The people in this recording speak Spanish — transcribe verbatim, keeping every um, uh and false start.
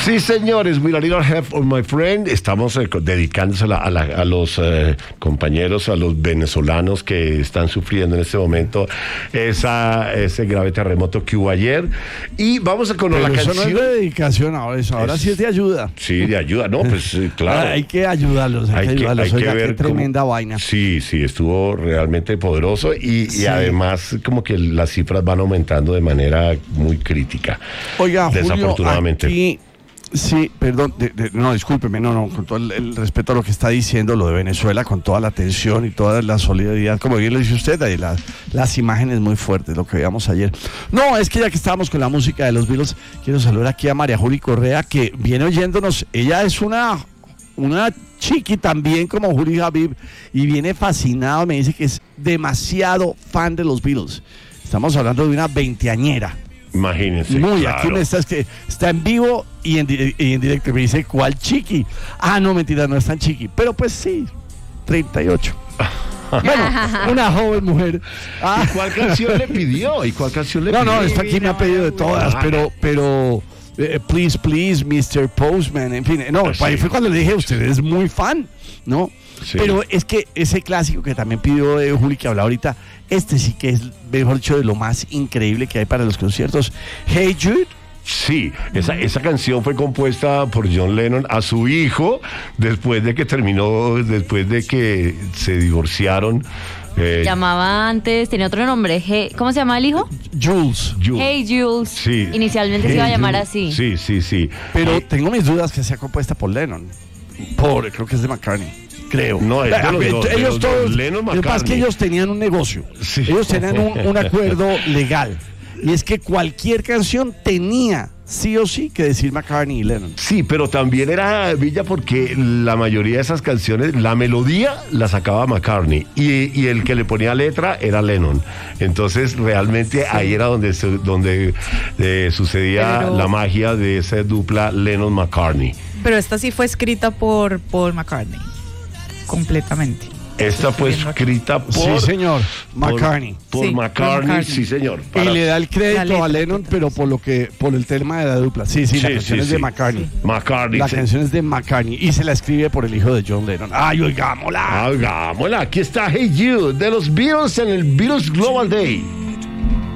Sí, señores, With a Little Help of My Friend, estamos eh, dedicándosela a, la, a los eh, compañeros, a los venezolanos que están sufriendo en este momento esa, ese grave terremoto que hubo ayer. Y vamos a conocer la eso canción. No es de dedicación ahora, eso ahora es, sí es de ayuda. Sí, de ayuda, no, pues claro. Hay que ayudarlos, hay, hay que ayudarlos. Hay Oiga, que ver qué tremenda cómo, vaina. Sí, sí, estuvo realmente poderoso y, sí. y además como que las cifras van aumentando de manera muy crítica. Oiga, desafortunadamente. Julio, aquí, sí, perdón, de, de, no, discúlpeme, no, no, con todo el, el respeto a lo que está diciendo, lo de Venezuela, con toda la tensión y toda la solidaridad, como bien lo dice usted, ahí la, las imágenes muy fuertes, lo que veíamos ayer. No, es que ya que estábamos con la música de los Beatles, quiero saludar aquí a María Juli Correa, que viene oyéndonos. Ella es una, una chiqui también como Juli Habib, y viene fascinado, me dice que es demasiado fan de los Beatles. Estamos hablando de una veinteañera. Imagínense. Muy, claro. Aquí me está, es que está en vivo y en, y en directo. Me dice, ¿cuál chiqui? Ah, no, mentira, no es tan chiqui. Pero pues sí, treinta y ocho. Bueno, una joven mujer. Ah. ¿Y cuál canción le pidió? ¿Y cuál canción le no, pidió? No, no, esto aquí me ha pedido de todas, pero, pero, eh, please, please, mister Postman, en fin. No, sí. Ahí fue cuando le dije, usted es muy fan, ¿no? Sí. Pero es que ese clásico que también pidió eh, Juli, que habla ahorita, este sí que es, mejor dicho, de lo más increíble que hay para los conciertos. Hey Jude. Sí, esa, esa canción fue compuesta por John Lennon a su hijo después de que terminó, después de que se divorciaron. Eh, llamaba antes, tenía otro nombre. Hey, ¿cómo se llama el hijo? Jules. Jules. Hey Jules. Sí. Inicialmente Hey se iba a llamar Jules. así. Sí, sí, sí. Pero hey. Tengo mis dudas que sea compuesta por Lennon. Por, creo que es de McCartney. Creo. No, es de los dos, ellos de los todos. dos, Lennon, Lo que pasa es que ellos tenían un negocio. Sí. Ellos tenían un, un acuerdo legal. Y es que cualquier canción tenía sí o sí que decir McCartney y Lennon. Sí, pero también era Villa porque la mayoría de esas canciones, la melodía la sacaba McCartney y, y el que le ponía letra era Lennon. Entonces realmente sí. ahí era donde, donde eh, sucedía pero... la magia de esa dupla Lennon-McCartney. Pero esta sí fue escrita por Paul McCartney, completamente. Esta fue escrita por... Sí, señor, McCartney. Por, por, sí, McCartney, por McCartney, sí, señor. Para... Y le da el crédito a Lennon, pero por lo que por el tema de la dupla. Sí, sí, sí la canción sí, es sí. de McCartney. Sí. McCartney. La sí. canción es de McCartney y se la escribe por el hijo de John Lennon. ¡Ay, oigámosla! Oigámosla, aquí está Hey You, de los Beatles en el Beatles Global Day.